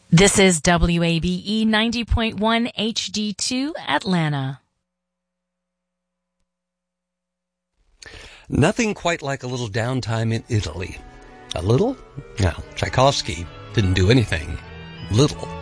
This is WABE 90.1 HD2 Atlanta. Nothing quite like a little downtime in Italy. A little? No, Tchaikovsky didn't do anything little.